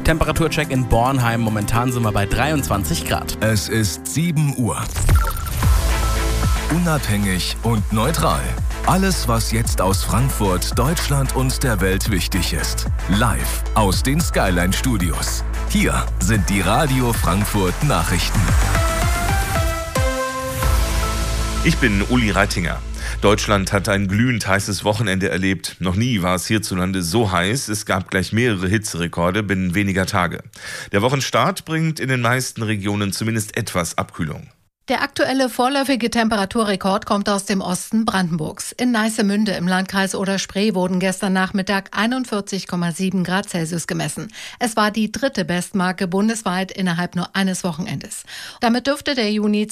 Temperaturcheck in Bornheim. Momentan sind wir bei 23 Grad. Es ist 7 Uhr. Unabhängig und neutral. Alles, was jetzt aus Frankfurt, Deutschland und der Welt wichtig ist. Live aus den Skyline Studios. Hier sind die Radio Frankfurt Nachrichten. Ich bin Uli Reitinger. Deutschland hat ein glühend heißes Wochenende erlebt. Noch nie war es hierzulande so heiß. Es gab gleich mehrere Hitzerekorde binnen weniger Tage. Der Wochenstart bringt in den meisten Regionen zumindest etwas Abkühlung. Der aktuelle vorläufige Temperaturrekord kommt aus dem Osten Brandenburgs. In Neissemünde im Landkreis Oder-Spree wurden gestern Nachmittag 41,7 Grad Celsius gemessen. Es war die dritte Bestmarke bundesweit innerhalb nur eines Wochenendes. Damit dürfte der Juni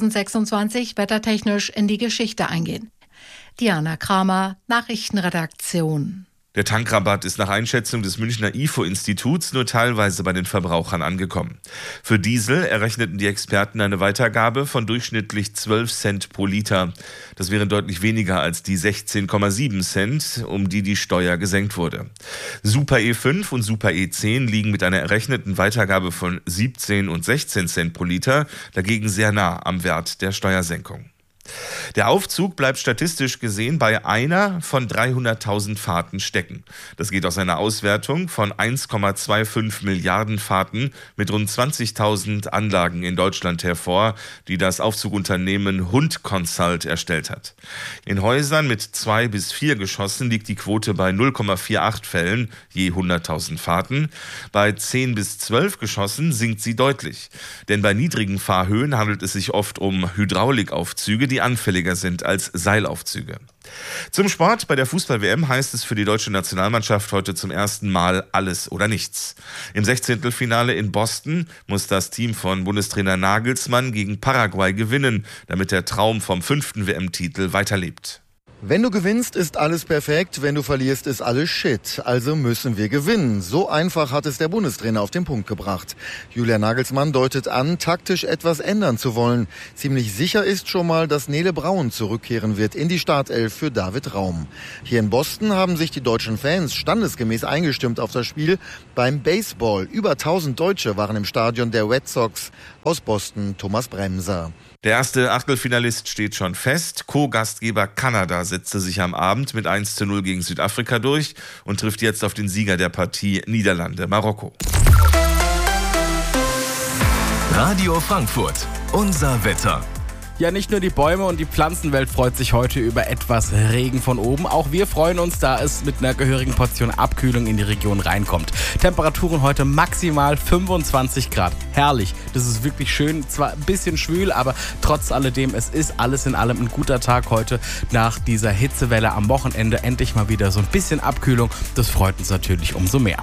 2026 wettertechnisch in die Geschichte eingehen. Diana Kramer, Nachrichtenredaktion. Der Tankrabatt ist nach Einschätzung des Münchner IFO-Instituts nur teilweise bei den Verbrauchern angekommen. Für Diesel errechneten die Experten eine Weitergabe von durchschnittlich 12 Cent pro Liter. Das wären deutlich weniger als die 16,7 Cent, um die die Steuer gesenkt wurde. Super E5 und Super E10 liegen mit einer errechneten Weitergabe von 17 und 16 Cent pro Liter dagegen sehr nah am Wert der Steuersenkung. Der Aufzug bleibt statistisch gesehen bei einer von 300.000 Fahrten stecken. Das geht aus einer Auswertung von 1,25 Milliarden Fahrten mit rund 20.000 Anlagen in Deutschland hervor, die das Aufzugunternehmen Hund Consult erstellt hat. In Häusern mit 2 bis 4 Geschossen liegt die Quote bei 0,48 Fällen je 100.000 Fahrten. Bei 10 bis 12 Geschossen sinkt sie deutlich. Denn bei niedrigen Fahrhöhen handelt es sich oft um Hydraulikaufzüge, die anfälliger sind als Seilaufzüge. Zum Sport. Bei der Fußball-WM heißt es für die deutsche Nationalmannschaft heute zum ersten Mal alles oder nichts. Im 16. Finale in Boston muss das Team von Bundestrainer Nagelsmann gegen Paraguay gewinnen, damit der Traum vom 5. WM-Titel weiterlebt. Wenn du gewinnst, ist alles perfekt. Wenn du verlierst, ist alles Shit. Also müssen wir gewinnen. So einfach hat es der Bundestrainer auf den Punkt gebracht. Julian Nagelsmann deutet an, taktisch etwas ändern zu wollen. Ziemlich sicher ist schon mal, dass Nele Braun zurückkehren wird in die Startelf für David Raum. Hier in Boston haben sich die deutschen Fans standesgemäß eingestimmt auf das Spiel beim Baseball. Über 1000 Deutsche waren im Stadion der Red Sox. Aus Boston Thomas Bremser. Der erste Achtelfinalist steht schon fest. Co-Gastgeber Kanada setzte sich am Abend mit 1:0 gegen Südafrika durch und trifft jetzt auf den Sieger der Partie Niederlande-Marokko. Radio Frankfurt, unser Wetter. Ja, nicht nur die Bäume und die Pflanzenwelt freut sich heute über etwas Regen von oben. Auch wir freuen uns, da es mit einer gehörigen Portion Abkühlung in die Region reinkommt. Temperaturen heute maximal 25 Grad. Herrlich. Das ist wirklich schön. Zwar ein bisschen schwül, aber trotz alledem, es ist alles in allem ein guter Tag heute nach dieser Hitzewelle am Wochenende. Endlich mal wieder so ein bisschen Abkühlung. Das freut uns natürlich umso mehr.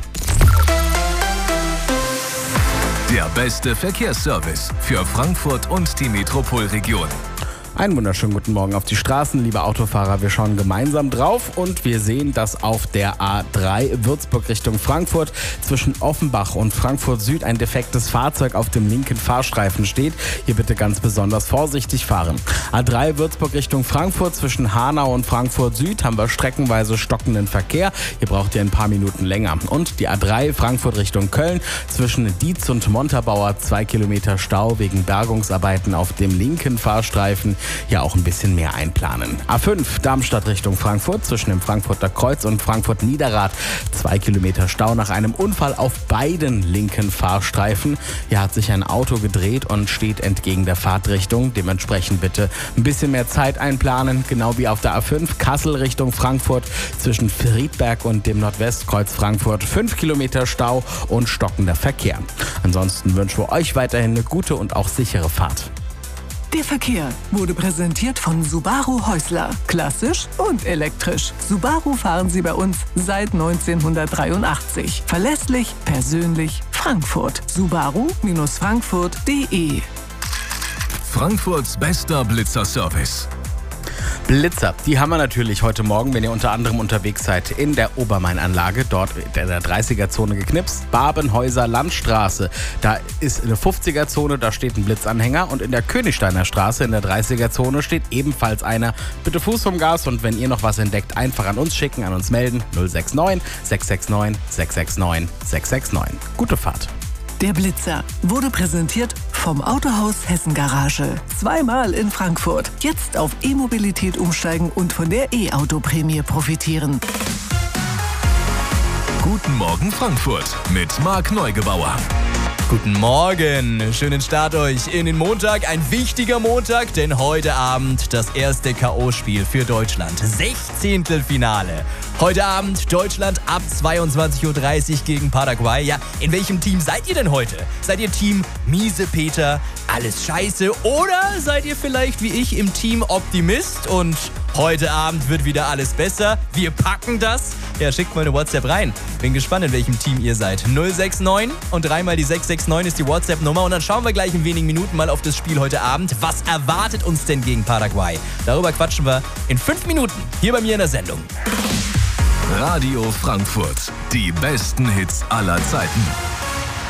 Der beste Verkehrsservice für Frankfurt und die Metropolregion. Einen wunderschönen guten Morgen auf die Straßen, liebe Autofahrer. Wir schauen gemeinsam drauf und wir sehen, dass auf der A3 Würzburg Richtung Frankfurt zwischen Offenbach und Frankfurt Süd ein defektes Fahrzeug auf dem linken Fahrstreifen steht. Hier bitte ganz besonders vorsichtig fahren. A3 Würzburg Richtung Frankfurt zwischen Hanau und Frankfurt Süd haben wir streckenweise stockenden Verkehr. Hier braucht ihr ein paar Minuten länger. Und die A3 Frankfurt Richtung Köln zwischen Dietz und Montabaur 2 Kilometer Stau wegen Bergungsarbeiten auf dem linken Fahrstreifen. Hier auch ein bisschen mehr einplanen. A5 Darmstadt Richtung Frankfurt zwischen dem Frankfurter Kreuz und Frankfurt Niederrad 2 Kilometer Stau nach einem Unfall auf beiden linken Fahrstreifen. Hier hat sich ein Auto gedreht und steht entgegen der Fahrtrichtung. Dementsprechend bitte ein bisschen mehr Zeit einplanen. Genau wie auf der A5 Kassel Richtung Frankfurt zwischen Friedberg und dem Nordwestkreuz Frankfurt 5 Kilometer Stau und stockender Verkehr. Ansonsten wünschen wir euch weiterhin eine gute und auch sichere Fahrt. Der Verkehr wurde präsentiert von Subaru Häusler. Klassisch und elektrisch. Subaru fahren Sie bei uns seit 1983. Verlässlich, persönlich, Frankfurt. Subaru-Frankfurt.de. Frankfurts bester Blitzerservice. Blitzer, die haben wir natürlich heute Morgen, wenn ihr unter anderem unterwegs seid in der Obermain-Anlage, dort in der 30er-Zone geknipst. Babenhäuser Landstraße, da ist eine 50er-Zone, da steht ein Blitzanhänger und in der Königsteiner Straße in der 30er-Zone steht ebenfalls einer. Bitte Fuß vom Gas und wenn ihr noch was entdeckt, einfach an uns schicken, an uns melden. 069 669 669 669. Gute Fahrt. Der Blitzer wurde präsentiert vom Autohaus Hessen Garage. Zweimal in Frankfurt. Jetzt auf E-Mobilität umsteigen und von der E-Auto-Prämie profitieren. Guten Morgen Frankfurt mit Marc Neugebauer. Guten Morgen, schönen Start euch in den Montag. Ein wichtiger Montag, denn heute Abend das erste K.O.-Spiel für Deutschland. 16. Finale. Heute Abend Deutschland ab 22:30 Uhr gegen Paraguay. Ja, in welchem Team seid ihr denn heute? Seid ihr Team Miese Peter, alles scheiße? Oder seid ihr vielleicht wie ich im Team Optimist und heute Abend wird wieder alles besser? Wir packen das? Ja, schickt mal eine WhatsApp rein. Bin gespannt, in welchem Team ihr seid. 069 und 3 mal die 669 ist die WhatsApp-Nummer. Und dann schauen wir gleich in wenigen Minuten mal auf das Spiel heute Abend. Was erwartet uns denn gegen Paraguay? Darüber quatschen wir in 5 Minuten hier bei mir in der Sendung. Radio Frankfurt. Die besten Hits aller Zeiten.